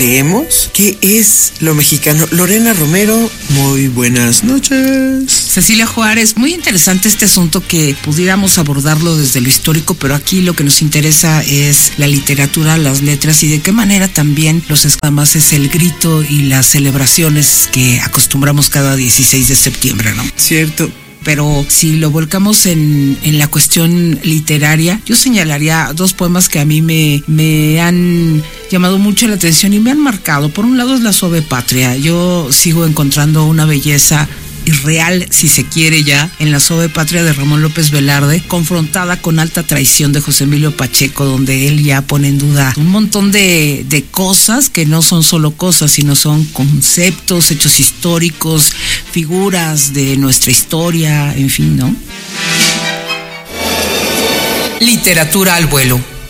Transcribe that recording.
leemos. ¿Qué es lo mexicano? Lorena Romero, muy buenas noches. Cecilia Juárez, muy interesante este asunto que pudiéramos abordarlo desde lo histórico, pero aquí lo que nos interesa es la literatura, las letras y de qué manera también los escamas es el grito y las celebraciones que acostumbramos cada 16 de septiembre, ¿no? Cierto. Pero si lo volcamos en la cuestión literaria, yo señalaría dos poemas que a mí me han llamado mucho la atención y me han marcado. Por un lado es La Suave Patria. Yo sigo encontrando una belleza irreal, si se quiere ya, en La Suave Patria de Ramón López Velarde, confrontada con Alta Traición de José Emilio Pacheco, donde él ya pone en duda un montón de cosas que no son solo cosas, sino son conceptos, hechos históricos, figuras de nuestra historia, en fin, ¿no? Literatura al vuelo.